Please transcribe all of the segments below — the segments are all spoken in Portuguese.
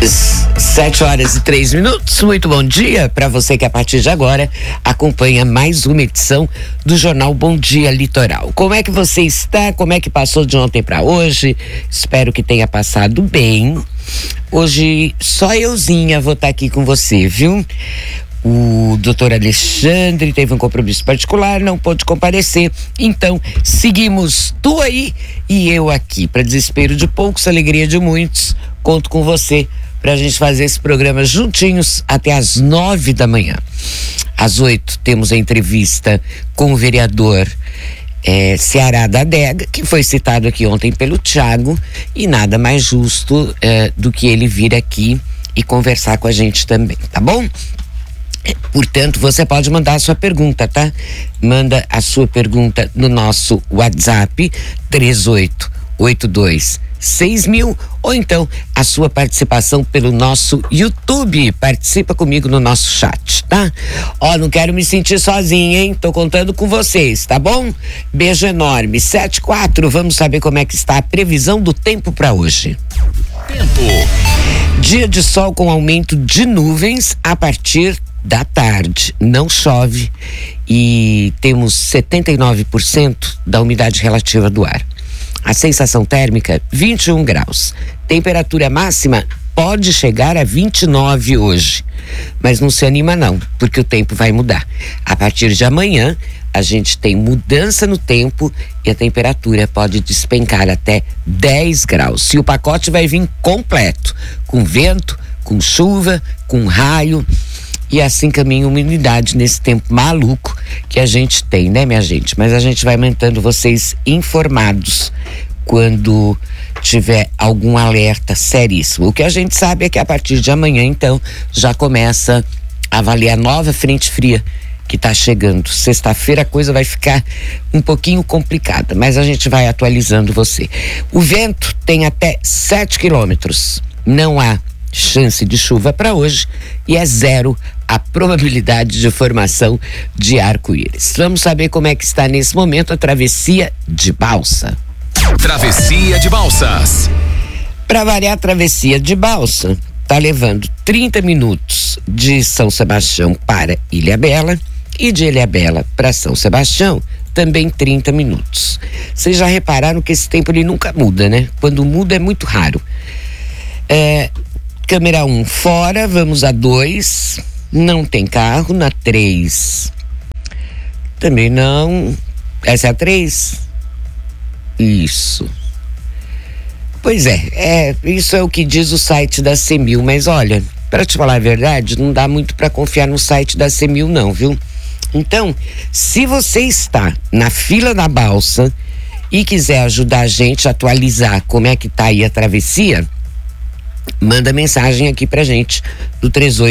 7h03. Muito bom dia para você que a partir de agora acompanha mais uma edição do Jornal Bom Dia Litoral. Como é que você está? Como é que passou de ontem para hoje? Espero que tenha passado bem. Hoje só euzinha vou estar aqui com você, viu? O doutor Alexandre teve um compromisso particular, não pôde comparecer. Então, seguimos tu aí e eu aqui. Para desespero de poucos, alegria de muitos. Conto com você para a gente fazer esse programa juntinhos até às 9 da manhã. Às 8 temos a entrevista com o vereador Ceará da Adega, que foi citado aqui ontem pelo Thiago, e nada mais justo do que ele vir aqui e conversar com a gente também, tá bom? Portanto, você pode mandar a sua pergunta, tá? Manda a sua pergunta no nosso WhatsApp 38826000 ou então a sua participação pelo nosso YouTube. Participa comigo no nosso chat, tá? Ó, não quero me sentir sozinha, hein? Tô contando com vocês, tá bom? Beijo enorme. 7h04, vamos saber como é que está a previsão do tempo para hoje. Tempo. Dia de sol com aumento de nuvens a partir da tarde, não chove e temos 79% da umidade relativa do ar. A sensação térmica 21 graus. Temperatura máxima pode chegar a 29 hoje, mas não se anima não, porque o tempo vai mudar. A partir de amanhã a gente tem mudança no tempo e a temperatura pode despencar até 10 graus. E o pacote vai vir completo, com vento, com chuva, com raio. E assim caminha uma umidade nesse tempo maluco que a gente tem, né, minha gente? Mas a gente vai mantendo vocês informados quando tiver algum alerta seríssimo. O que a gente sabe é que a partir de amanhã, então, já começa a valer a nova frente fria que está chegando. Sexta-feira a coisa vai ficar um pouquinho complicada, mas a gente vai atualizando você. O vento tem até 7 quilômetros. Não há chance de chuva para hoje e é zero a probabilidade de formação de arco-íris. Vamos saber como é que está nesse momento a travessia de balsa. Travessia de balsas. Para variar, a travessia de balsa tá levando 30 minutos de São Sebastião para Ilhabela e de Ilhabela para São Sebastião também 30 minutos. Vocês já repararam que esse tempo ele nunca muda, né? Quando muda é muito raro. Câmera 1 fora, vamos a 2, não tem carro, na 3 também não, essa é a 3, isso, pois isso é o que diz o site da CEMIL, mas olha, para te falar a verdade, não dá muito para confiar no site da CEMIL não, viu? Então, se você está na fila da balsa e quiser ajudar a gente a atualizar como é que tá aí a travessia, manda mensagem aqui pra gente do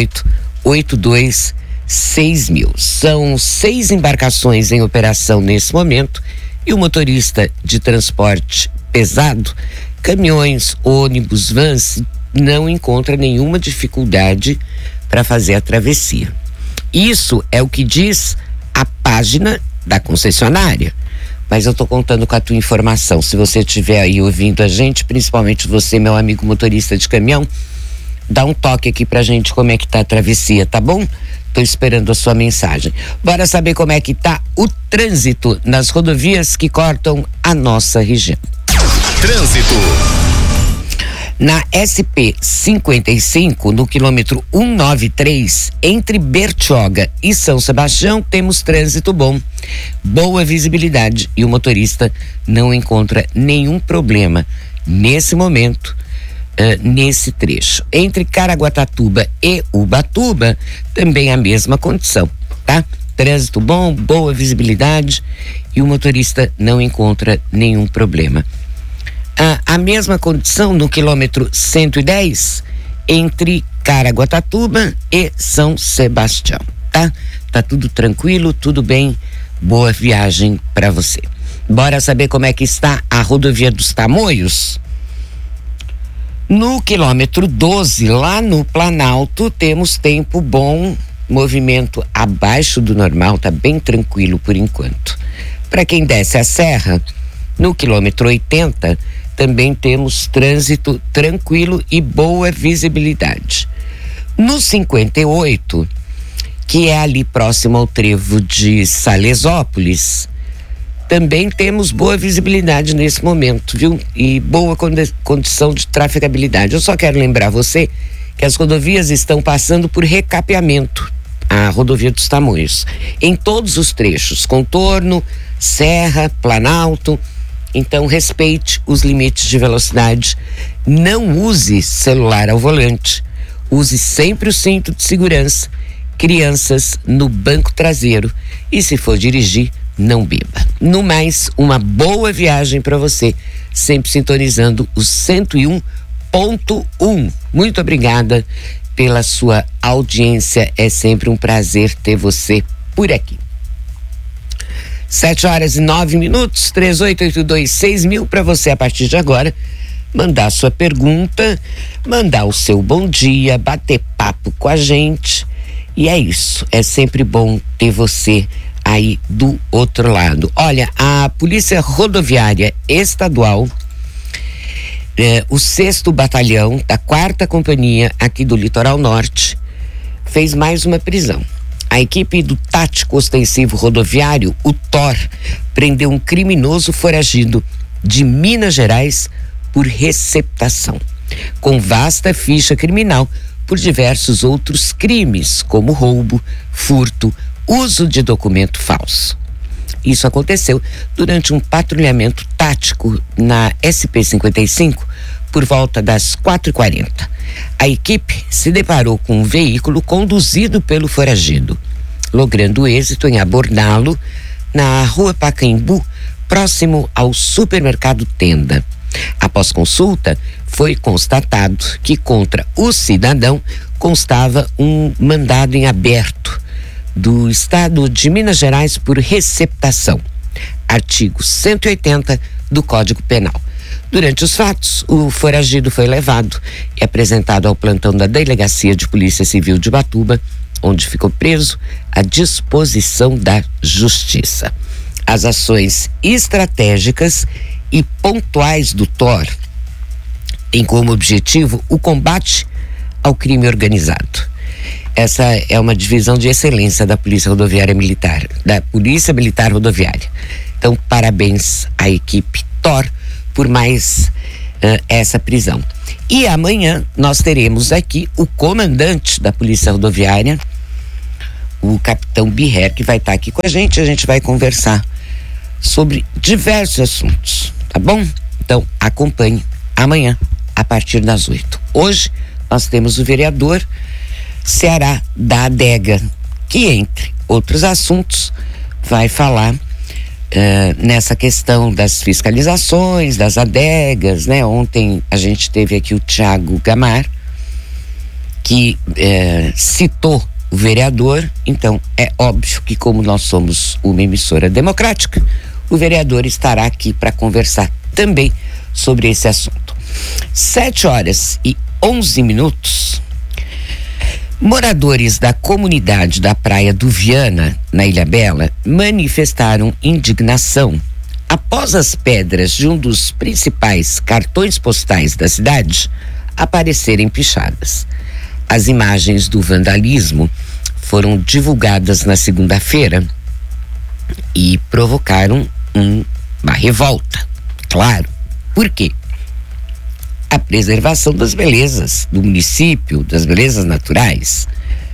38826000. São 6 embarcações em operação nesse momento e o motorista de transporte pesado, caminhões, ônibus, vans, não encontra nenhuma dificuldade para fazer a travessia. Isso é o que diz a página da concessionária. Mas eu tô contando com a tua informação. Se você estiver aí ouvindo a gente, principalmente você, meu amigo motorista de caminhão, dá um toque aqui pra gente como é que tá a travessia, tá bom? Tô esperando a sua mensagem. Bora saber como é que tá o trânsito nas rodovias que cortam a nossa região. Trânsito. Na SP-55, no quilômetro 193, entre Bertioga e São Sebastião, temos trânsito bom, boa visibilidade e o motorista não encontra nenhum problema nesse momento, nesse trecho. Entre Caraguatatuba e Ubatuba, também a mesma condição, tá? Trânsito bom, boa visibilidade e o motorista não encontra nenhum problema. A mesma condição no quilômetro 110 entre Caraguatatuba e São Sebastião, tá? Tá tudo tranquilo, tudo bem, boa viagem para você. Bora saber como é que está a rodovia dos Tamoios? No quilômetro 12, lá no Planalto, temos tempo bom, movimento abaixo do normal, tá bem tranquilo por enquanto. Para quem desce a serra, no quilômetro 80, também temos trânsito tranquilo e boa visibilidade. No 58, que é ali próximo ao trevo de Salesópolis, também temos boa visibilidade nesse momento, viu? E boa condição de trafegabilidade. Eu só quero lembrar você que as rodovias estão passando por recapeamento, a rodovia dos Tamoios, em todos os trechos, contorno, Serra, Planalto. Então respeite os limites de velocidade, não use celular ao volante, use sempre o cinto de segurança, crianças no banco traseiro e, se for dirigir, não beba. No mais, uma boa viagem para você, sempre sintonizando o 101.1. Muito obrigada pela sua audiência, é sempre um prazer ter você por aqui. 7h09, 38826000 para você a partir de agora mandar sua pergunta, mandar o seu bom dia, bater papo com a gente. E é isso, é sempre bom ter você aí do outro lado. Olha, a Polícia Rodoviária Estadual, o 6º Batalhão da 4ª Companhia aqui do Litoral Norte, fez mais uma prisão. A equipe do Tático Ostensivo Rodoviário, o TOR, prendeu um criminoso foragido de Minas Gerais por receptação, com vasta ficha criminal por diversos outros crimes, como roubo, furto, uso de documento falso. Isso aconteceu durante um patrulhamento tático na SP-55 por volta das 4h40. A equipe se deparou com um veículo conduzido pelo foragido, logrando êxito em abordá-lo na Rua Pacaembu, próximo ao supermercado Tenda. Após consulta, foi constatado que contra o cidadão constava um mandado em aberto do Estado de Minas Gerais por receptação, artigo 180 do Código Penal. Durante os fatos, o foragido foi levado e apresentado ao plantão da Delegacia de Polícia Civil de Ubatuba, onde ficou preso à disposição da Justiça. As ações estratégicas e pontuais do TOR têm como objetivo o combate ao crime organizado. Essa é uma divisão de excelência da Polícia Rodoviária Militar, da Polícia Militar Rodoviária. Então, parabéns à equipe TOR por mais essa prisão. E amanhã nós teremos aqui o comandante da Polícia Rodoviária, o capitão Birrer, que vai estar aqui com a gente vai conversar sobre diversos assuntos, tá bom? Então, acompanhe amanhã a partir das 8. Hoje nós temos o vereador Ceará da Adega, que, entre outros assuntos, vai falar nessa questão das fiscalizações, das adegas, né? Ontem a gente teve aqui o Thiago Gamar, que citou o vereador. Então é óbvio que, como nós somos uma emissora democrática, o vereador estará aqui para conversar também sobre esse assunto. 7h11. Moradores da comunidade da Praia do Viana, na Ilhabela, manifestaram indignação após as pedras de um dos principais cartões postais da cidade aparecerem pichadas. As imagens do vandalismo foram divulgadas na segunda-feira e provocaram uma revolta. Claro, por quê? A preservação das belezas do município, das belezas naturais.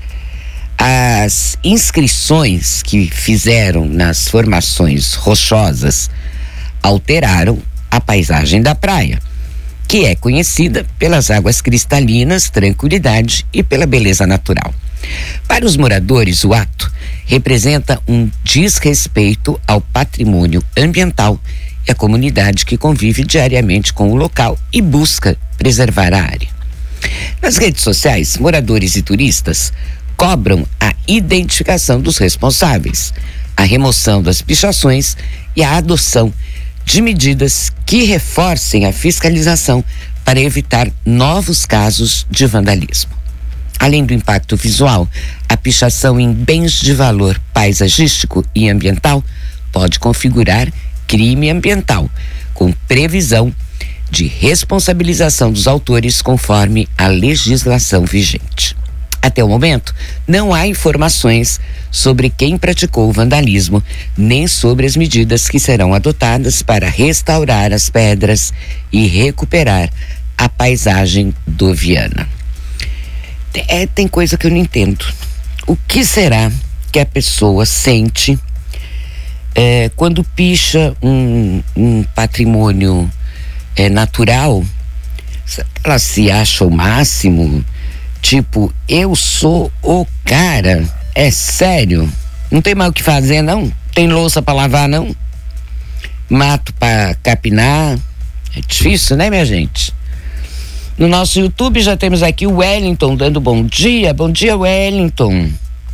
As inscrições que fizeram nas formações rochosas alteraram a paisagem da praia, que é conhecida pelas águas cristalinas, tranquilidade e pela beleza natural. Para os moradores, o ato representa um desrespeito ao patrimônio ambiental e a comunidade que convive diariamente com o local e busca preservar a área. Nas redes sociais, moradores e turistas cobram a identificação dos responsáveis, a remoção das pichações e a adoção de medidas que reforcem a fiscalização para evitar novos casos de vandalismo. Além do impacto visual, a pichação em bens de valor paisagístico e ambiental pode configurar crime ambiental, com previsão de responsabilização dos autores conforme a legislação vigente. Até o momento, não há informações sobre quem praticou o vandalismo, nem sobre as medidas que serão adotadas para restaurar as pedras e recuperar a paisagem do Viana. Tem coisa que eu não entendo. O que será que a pessoa sente quando picha um patrimônio natural? Ela se acha o máximo? Tipo, eu sou o cara? É sério? Não tem mais o que fazer, não? Tem louça pra lavar, não? Mato pra capinar? É difícil, né, minha gente? No nosso YouTube já temos aqui o Wellington dando bom dia. Bom dia, Wellington.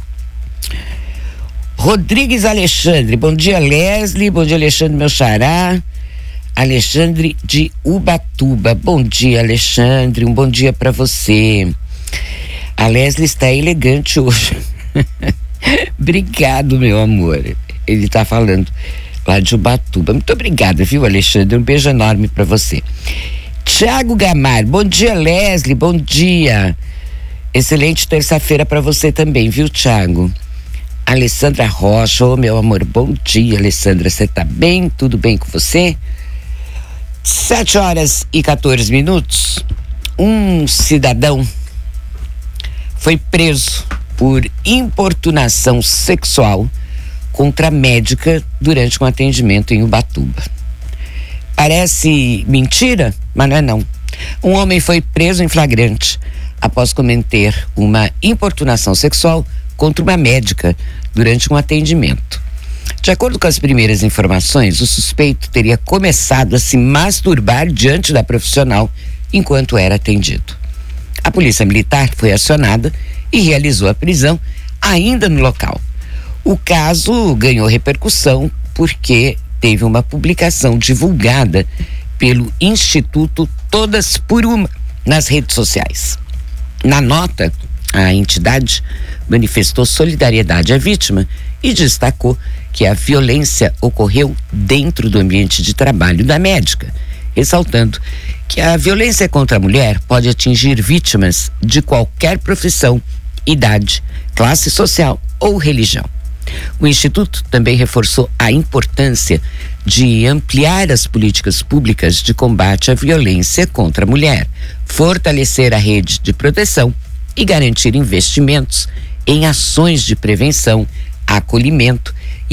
Rodrigues Alexandre, bom dia, Leslie. Bom dia, Alexandre, meu xará. Alexandre de Ubatuba, bom dia, Alexandre, um bom dia pra você. A Leslie está elegante hoje. Obrigado, meu amor. Ele tá falando lá de Ubatuba. Muito obrigada, viu, Alexandre? Um beijo enorme pra você. Tiago Gamar, bom dia, Leslie, bom dia. Excelente terça-feira pra você também, viu, Tiago? Alessandra Rocha, meu amor, bom dia, Alessandra, você tá bem? Tudo bem com você? 7h14. Um cidadão foi preso por importunação sexual contra a médica durante um atendimento em Ubatuba. Parece mentira, mas não é não. Um homem foi preso em flagrante após cometer uma importunação sexual contra uma médica durante um atendimento. De acordo com as primeiras informações, o suspeito teria começado a se masturbar diante da profissional enquanto era atendido. A polícia militar foi acionada e realizou a prisão ainda no local. O caso ganhou repercussão porque teve uma publicação divulgada pelo Instituto Todas por Uma nas redes sociais. Na nota, a entidade manifestou solidariedade à vítima e destacou que a violência ocorreu dentro do ambiente de trabalho da médica, ressaltando que a violência contra a mulher pode atingir vítimas de qualquer profissão, idade, classe social ou religião. O Instituto também reforçou a importância de ampliar as políticas públicas de combate à violência contra a mulher, fortalecer a rede de proteção e garantir investimentos em ações de prevenção, acolhimento